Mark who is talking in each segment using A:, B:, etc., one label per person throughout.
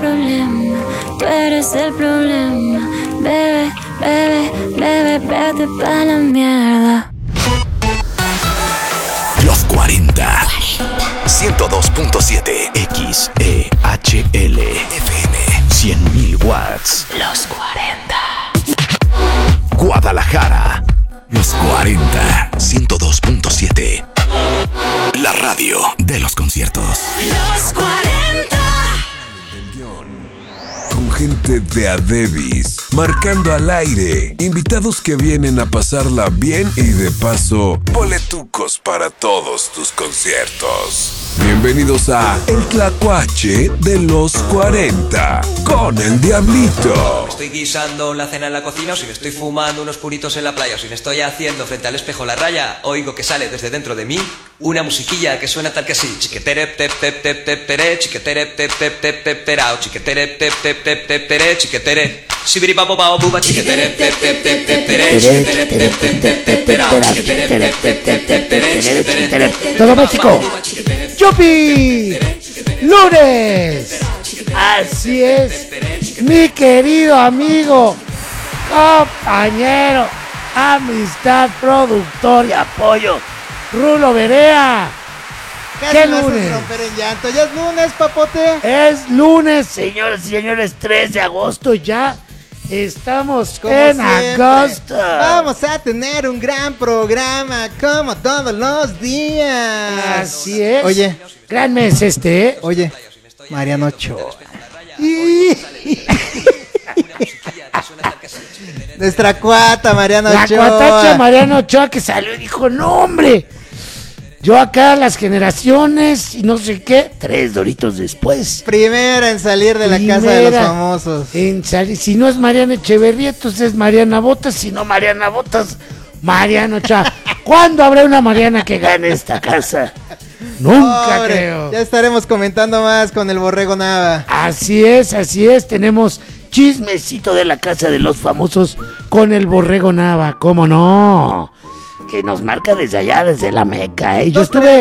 A: problema, tú eres el problema. Bebe, bebe, bebe, vete pa' la mierda.
B: Los 40. 102.7 XEHL FM 100.000 watts.
A: Los 40.
B: Guadalajara. Los 40. 102.7. La radio de los conciertos.
A: Los 40.
C: Con gente de a Davis, marcando al aire, invitados que vienen a pasarla bien y de paso, boletucos para todos tus conciertos. Bienvenidos a El Tlacuache de los 40 con el Diablito.
D: Estoy guisando la cena en la cocina, o si me estoy fumando unos puritos en la playa, o si me estoy haciendo frente al espejo la raya, oigo que sale desde dentro de mí una musiquilla que suena tal que así: chiquetere tep tep tep tep tere, chiquetere tep tep tep tep terao, chiquetere tep tep tep tep tere, chiquetere sibiri papo pao buba, chiquetere tep tep tep tep tere, chiquetere tep tep tep tep terao, chiquetere tep tep tep tere, chiquetere.
E: Todo México. ¡Yupi! ¡Lunes! Así es, mi querido amigo, compañero, amistad, productor y apoyo, Rulo Berea.
F: ¿Qué lunes? Romper en llanto. ¿Ya es lunes, papote?
E: Es lunes, señores y señores, 3 de agosto ya. Estamos
F: Como
E: en
F: siempre,
E: agosto.
F: vamos a tener un gran programa como todos los días.
E: Así es.
F: Oye,
E: gran mes este, ¿eh?
F: oye, Mariano Ochoa. Nuestra cuata Mariano
E: La
F: Ochoa.
E: cuatacha Mariano Ochoa que salió y dijo: no, hombre, yo acá las generaciones y no sé qué, 3 doritos después.
F: Primera en salir de la casa de los famosos.
E: Si no es Mariana Echeverría, entonces es Mariana Botas. Si no Mariana Botas, Mariano Ochoa. ¿Cuándo habrá una Mariana que gane esta casa? Nunca.
F: Pobre,
E: creo.
F: Ya estaremos comentando más con el Borrego Nava.
E: Así es. Tenemos chismecito de la casa de los famosos con el Borrego Nava. ¿Cómo no? Que nos marca desde allá, desde la Meca, ¿eh? Yo estuve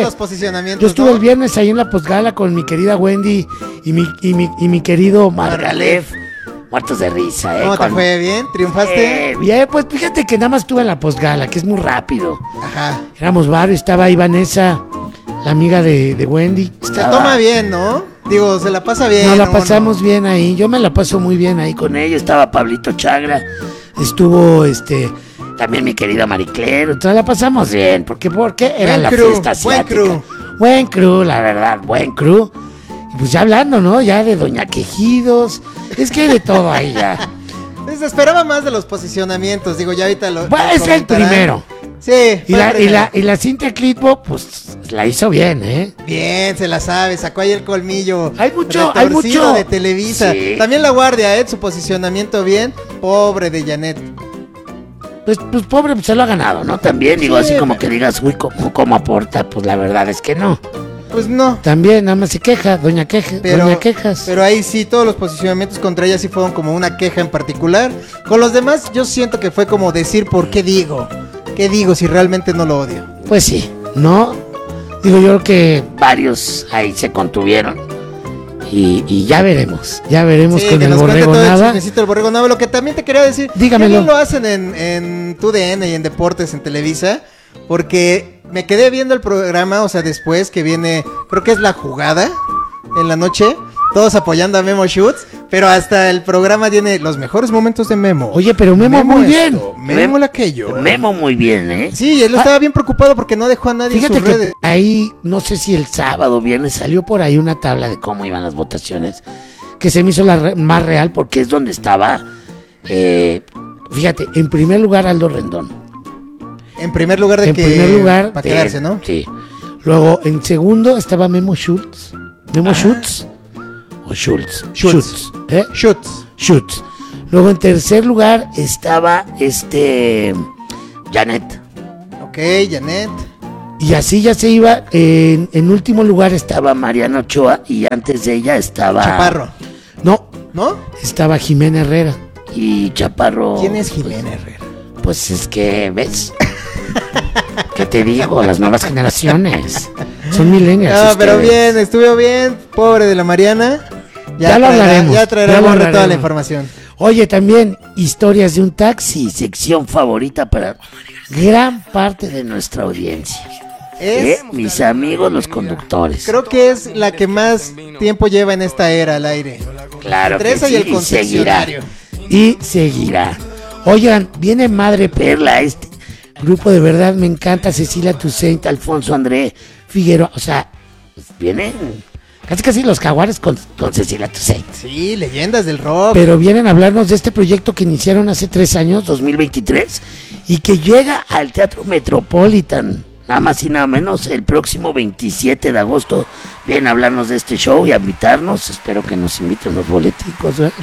E: el viernes ahí en la posgala con mi querida Wendy y mi querido Margalef, muertos de risa, ¿eh?
F: ¿Cómo te fue? ¿Bien? ¿Triunfaste?
E: Bien, pues fíjate que nada más estuve en la posgala, que es muy rápido.
F: Ajá.
E: Éramos varios, estaba ahí Vanessa, la amiga de Wendy.
F: Se toma bien, ¿no? Digo, se la pasa bien.
E: Nos la pasamos bien ahí, yo me la paso muy bien ahí con ella. Estaba Pablito Chagra, estuvo también mi querida Maricler. Entonces la pasamos bien, porque era la fiesta asiática. Buen crew, la verdad, buen crew. Y pues ya hablando, ¿no? Ya de Doña Quejidos, es que hay de todo ahí ya.
F: Pues esperaba más de los posicionamientos, digo, ya ahorita lo
E: Bueno, es el primero.
F: Sí.
E: Y la Cintia Clitbo, pues la hizo bien, ¿eh?
F: Bien, se la sabe, sacó ahí el colmillo.
E: Hay mucho
F: de Televisa. Sí. También La Guardia, su posicionamiento bien. Pobre de Janet.
E: Pues pobre, pues se lo ha ganado, ¿no? También, digo, sí, así como que digas, uy, ¿cómo aporta? Pues la verdad es que no.
F: Pues no.
E: También, nada más se queja, Doña Quejas.
F: Pero ahí sí, todos los posicionamientos contra ella sí fueron como una queja en particular. Con los demás, yo siento que fue como decir, ¿por qué digo? ¿Qué digo si realmente no lo odio?
E: Pues sí, ¿no? Digo, yo creo que varios ahí se contuvieron. Y ya veremos sí, con el Borrego Nava.
F: El Borrego Nava. Lo que también te quería decir,
E: dígamelo.
F: ¿Qué lo hacen en TUDN y en Deportes en Televisa? Porque me quedé viendo el programa, o sea, después que viene, creo que es La Jugada en la noche, todos apoyando a Memo Schutz, pero hasta el programa tiene los mejores momentos de Memo.
E: Oye, pero Memo muy bien.
F: Memo aquello.
E: Memo muy bien, ¿eh?
F: Sí, él estaba bien preocupado porque no dejó a nadie
E: en
F: sus redes.
E: Ahí, no sé si el sábado o viernes salió por ahí una tabla de cómo iban las votaciones, que se me hizo la más real, porque es donde estaba, fíjate, en primer lugar Aldo Rendón.
F: En primer lugar para quedarse, ¿no?
E: Sí. Luego, en segundo estaba Memo Schutz. ¿Schutz? ¿O Schultz?
F: Schutz.
E: Schutz. Luego, en tercer lugar estaba Janet.
F: Ok, Janet.
E: Y así ya se iba. En último lugar estaba Mariano Ochoa. Y antes de ella estaba
F: Chaparro.
E: No.
F: Estaba
E: Jimena Herrera. Y Chaparro.
F: ¿Quién es Jimena Herrera?
E: Pues es que, ¿ves? ¿Qué te digo? Las nuevas generaciones son millennials.
F: No, pero bien, estuvo bien. Pobre de la Mariana.
E: Ya lo hablaremos.
F: Ya traerá
E: Ya lo
F: Borre toda
E: hablaremos.
F: la información.
E: Oye, también historias de un taxi, sección favorita para gran parte de nuestra audiencia. Mis amigos los conductores.
F: Creo que es la que más tiempo lleva en esta era al aire.
E: Claro
F: Entre
E: que
F: esa
E: sí,
F: y el concesionario.
E: Y seguirá. Oigan, viene Madre Perla, este grupo de verdad me encanta, Cecilia Toussaint, Alfonso André Figueroa, o sea, pues vienen casi los jaguares con Cecilia Toussaint.
F: Sí, leyendas del rock.
E: Pero vienen a hablarnos de este proyecto que iniciaron hace 3 años, 2023, y que llega al Teatro Metropolitan, nada más y nada menos, el próximo 27 de agosto. Vienen a hablarnos de este show y a invitarnos. Espero que nos inviten los boleticos, ¿eh?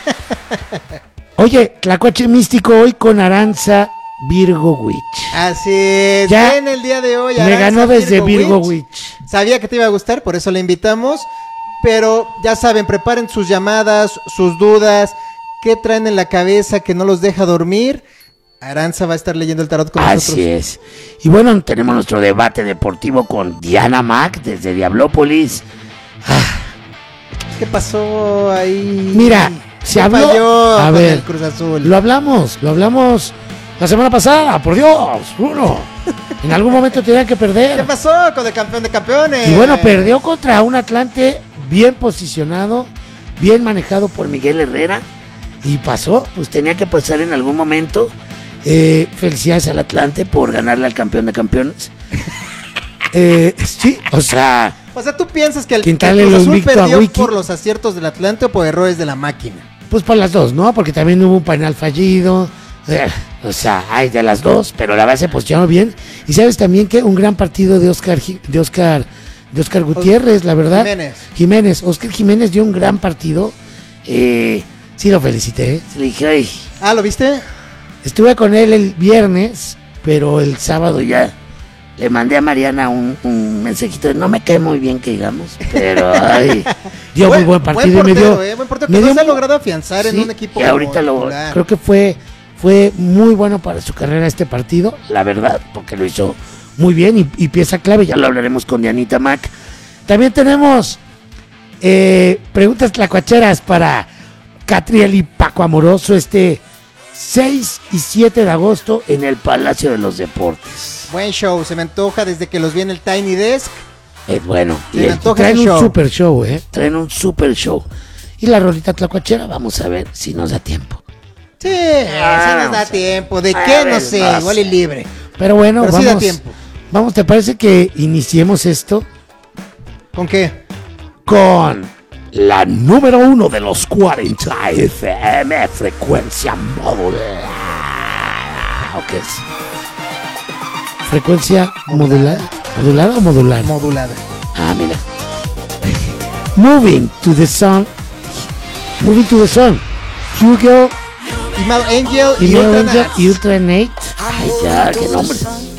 E: Oye, Tlacuache Místico hoy con Aranza Virgo Witch.
F: Así es.
E: Ya
F: en el día de hoy.
E: Me
F: Aranza
E: ganó desde Virgo Witch.
F: Sabía que te iba a gustar, por eso la invitamos. Pero ya saben, preparen sus llamadas, sus dudas. ¿Qué traen en la cabeza que no los deja dormir? Aranza va a estar leyendo el tarot con nosotros.
E: Así es. Y bueno, tenemos nuestro debate deportivo con Diana Mac desde Diablópolis.
F: ¿Qué pasó ahí?
E: Mira, se habló.
F: Falló
E: A
F: con
E: ver,
F: el Cruz Azul.
E: lo hablamos la semana pasada, por Dios, Bruno. En algún momento tenía que perder.
F: ¿Qué pasó con el campeón de campeones?
E: Y bueno, perdió contra un Atlante bien posicionado, bien manejado por Miguel Herrera. Y pasó, pues tenía que pasar en algún momento. Felicidades al Atlante por ganarle al campeón de campeones. Sí, o sea,
F: ¿tú piensas que el
E: Quintale
F: Cruz
E: lo
F: Azul
E: invicto a
F: perdió
E: Wiki.
F: por los aciertos del Atlante o por errores de la máquina?
E: pues por las dos, ¿no? Porque también hubo un penal fallido. O sea, hay de las dos, pero la verdad se posicionó bien. Y sabes también que un gran partido de Oscar Gutiérrez, la verdad. Oscar Jiménez dio un gran partido. Sí lo felicité, le dije, ay.
F: ¿Lo viste?
E: Estuve con él el viernes, pero el sábado ya le mandé a Mariana un mensajito de no me cae muy bien que digamos, pero ay, dio muy buen partido.
F: Buen portero,
E: y
F: buen portero, que no se ha logrado afianzar en un equipo.
E: Y ahorita creo que fue muy bueno para su carrera este partido, la verdad, porque lo hizo muy bien y pieza clave, ya lo hablaremos con Dianita Mac. También tenemos preguntas tlacuacheras para Catriel y Paco Amoroso 6 y 7 de agosto en el Palacio de los Deportes.
F: Buen show, se me antoja desde que los vi en el Tiny Desk.
E: Es bueno.
F: Traen
E: un super show, traen un super show. Y la rolita tlacuachera, vamos a ver si nos da tiempo.
F: Sí, si nos da tiempo. ¿De qué? No sé, igual y libre.
E: Pero bueno,
F: pero
E: vamos.
F: Sí da tiempo.
E: Vamos, ¿te parece que iniciemos esto?
F: ¿Con qué?
E: Con la número 1 de los 40 FM, frecuencia modulada. ¿O qué es? ¿Frecuencia modulada? ¿Modulada o modular?
F: Modulada.
E: Mira. Moving to the Sun. Hugo.
F: Email Angel
E: y Ultra Nate. Ay, ya, qué nombre.